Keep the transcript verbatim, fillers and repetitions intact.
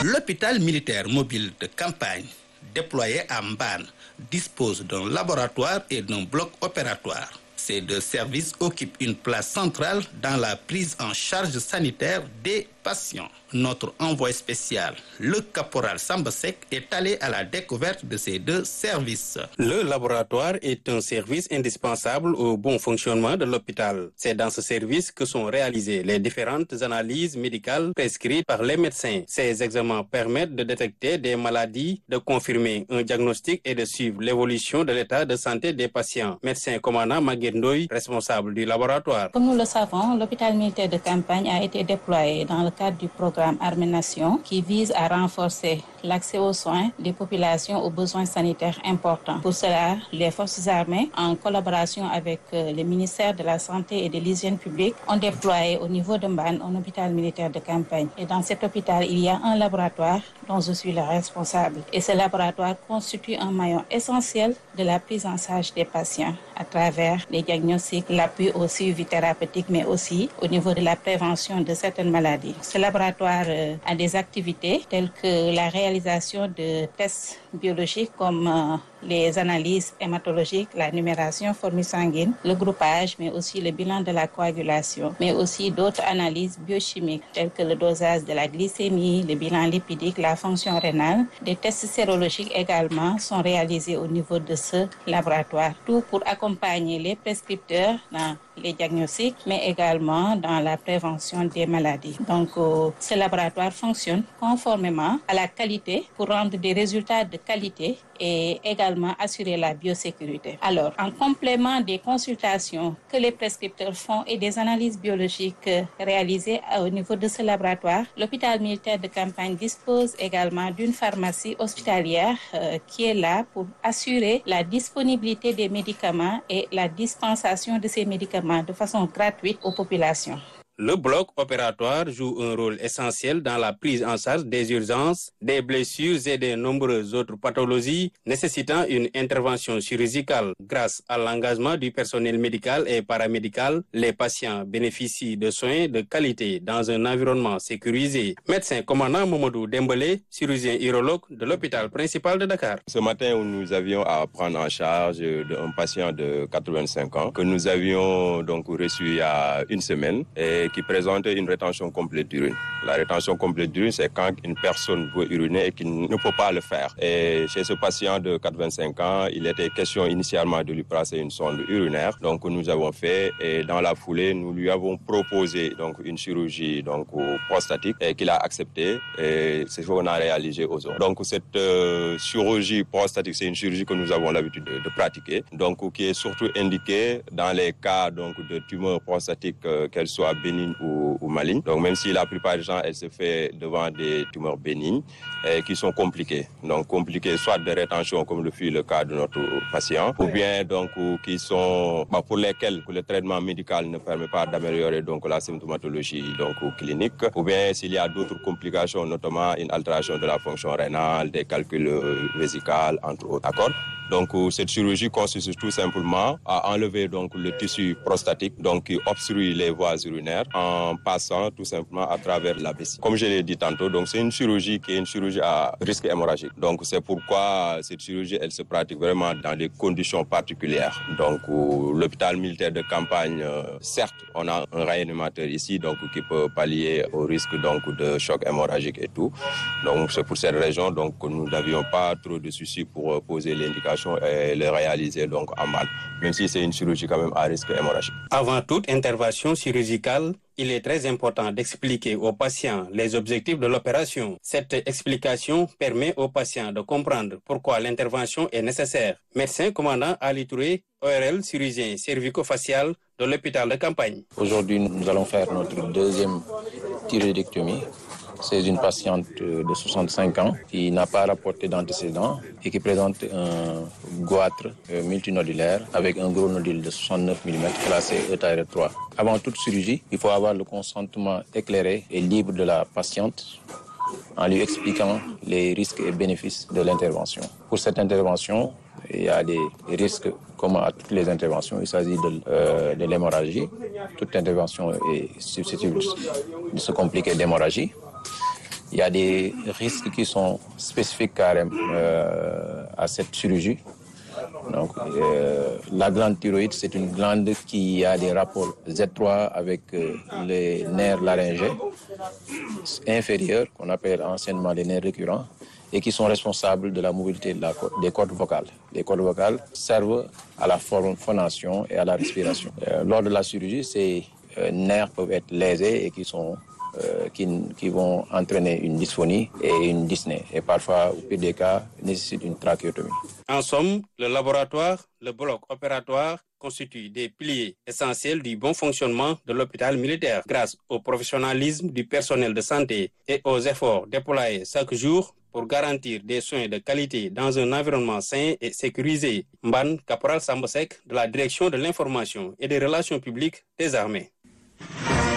L'hôpital militaire mobile de campagne, déployé à Mbane, dispose d'un laboratoire et d'un bloc opératoire. Ces deux services occupent une place centrale dans la prise en charge sanitaire des patients. Notre envoyé spécial, le caporal Sambasek, est allé à la découverte de ces deux services. Le laboratoire est un service indispensable au bon fonctionnement de l'hôpital. C'est dans ce service que sont réalisées les différentes analyses médicales prescrites par les médecins. Ces examens permettent de détecter des maladies, de confirmer un diagnostic et de suivre l'évolution de l'état de santé des patients. Médecin commandant Maguendoy, responsable du laboratoire. Comme nous le savons, l'hôpital militaire de campagne a été déployé dans le cadre du programme Armée Nation qui vise à renforcer l'accès aux soins des populations aux besoins sanitaires importants. Pour cela, les forces armées, en collaboration avec le ministère de la Santé et de l'Hygiène publique, ont déployé au niveau de Mbane un hôpital militaire de campagne. Et dans cet hôpital, il y a un laboratoire dont je suis le responsable. Et ce laboratoire constitue un maillon essentiel de la prise en charge des patients à travers les diagnostics, l'appui au suivi thérapeutique, mais aussi au niveau de la prévention de certaines maladies. Ce laboratoire euh, a des activités telles que la réalisation de tests biologiques comme euh, les analyses hématologiques, la numération formule sanguine, le groupage, mais aussi le bilan de la coagulation, mais aussi d'autres analyses biochimiques telles que le dosage de la glycémie, le bilan lipidique, la fonction rénale. Des tests sérologiques également sont réalisés au niveau de ce laboratoire, tout pour accompagner les prescripteurs dans les diagnostics, mais également dans la prévention des maladies. Donc, euh, ce laboratoire fonctionne conformément à la qualité pour rendre des résultats de qualité et également assurer la biosécurité. Alors, en complément des consultations que les prescripteurs font et des analyses biologiques réalisées au niveau de ce laboratoire, l'hôpital militaire de campagne dispose également d'une pharmacie hospitalière euh, qui est là pour assurer la disponibilité des médicaments et la dispensation de ces médicaments de façon gratuite aux populations. Le bloc opératoire joue un rôle essentiel dans la prise en charge des urgences, des blessures et de nombreuses autres pathologies nécessitant une intervention chirurgicale. Grâce à l'engagement du personnel médical et paramédical, les patients bénéficient de soins de qualité dans un environnement sécurisé. Médecin commandant Momodou Dembélé, chirurgien urologue de l'hôpital principal de Dakar. Ce matin, où nous avions à prendre en charge un patient de quatre-vingt-cinq ans que nous avions donc reçu il y a une semaine et qui présente une rétention complète d'urine. La rétention complète d'urine, c'est quand une personne veut uriner et qui ne peut pas le faire. Et chez ce patient de quatre-vingt-cinq ans, il était question initialement de lui placer une sonde urinaire. Donc nous avons fait et dans la foulée, nous lui avons proposé donc une chirurgie donc prostatique et qu'il a accepté. Et c'est ce qu'on a réalisé aux autres. Donc cette euh, chirurgie prostatique, c'est une chirurgie que nous avons l'habitude de, de pratiquer. Donc qui est surtout indiquée dans les cas donc de tumeurs prostatiques, euh, qu'elles soient bénignes ou, ou malignes. Donc même si la plupart des gens, elle se fait devant des tumeurs bénignes eh, qui sont compliquées. Donc compliquées soit de rétention comme le fut le cas de notre patient, ou bien donc ou, qui sont bah, pour lesquels le traitement médical ne permet pas d'améliorer donc la symptomatologie donc clinique, ou bien s'il y a d'autres complications, notamment une altération de la fonction rénale, des calculs vésicales entre autres. D'accord. Donc cette chirurgie consiste tout simplement à enlever donc le tissu prostatique donc qui obstrue les voies urinaires en passant tout simplement à travers la vessie. Comme je l'ai dit tantôt, donc c'est une chirurgie qui est une chirurgie à risque hémorragique. Donc c'est pourquoi cette chirurgie elle se pratique vraiment dans des conditions particulières. Donc l'hôpital militaire de campagne, certes, on a un réanimateur ici donc qui peut pallier au risque donc de choc hémorragique et tout. Donc c'est pour cette raison donc que nous n'avions pas trop de soucis pour poser l'indication et le réaliser donc en Mbane, même si c'est une chirurgie quand même à risque hémorragique. Avant toute intervention chirurgicale, il est très important d'expliquer aux patients les objectifs de l'opération. Cette explication permet aux patients de comprendre pourquoi l'intervention est nécessaire. Médecin commandant Ali Touré, O R L, chirurgien cervico-facial de l'hôpital de campagne. Aujourd'hui, nous allons faire notre deuxième thyroïdectomie. C'est une patiente de soixante-cinq ans qui n'a pas rapporté d'antécédents et qui présente un goitre multinodulaire avec un gros nodule de soixante-neuf millimètres classé E T R trois. Avant toute chirurgie, il faut avoir le consentement éclairé et libre de la patiente en lui expliquant les risques et bénéfices de l'intervention. Pour cette intervention, il y a des risques comme à toutes les interventions. Il s'agit de, euh, de l'hémorragie. Toute intervention est susceptible de se compliquer d'hémorragie. Il y a des risques qui sont spécifiques carrément euh, à cette chirurgie. Donc, euh, la glande thyroïde, c'est une glande qui a des rapports étroits avec euh, les nerfs laryngés inférieurs, qu'on appelle anciennement les nerfs récurrents, et qui sont responsables de la mobilité de la, des cordes vocales. Les cordes vocales servent à la phonation et à la respiration. Euh, lors de la chirurgie, ces euh, nerfs peuvent être lésés et qui sont Euh, qui, qui vont entraîner une dysphonie et une dyspnée. Et parfois, au pire des cas, nécessitent une trachéotomie. En somme, le laboratoire, le bloc opératoire constituent des piliers essentiels du bon fonctionnement de l'hôpital militaire. Grâce au professionnalisme du personnel de santé et aux efforts déployés chaque jour pour garantir des soins de qualité dans un environnement sain et sécurisé. Mban Caporal Sambosek de la Direction de l'information et des relations publiques des armées.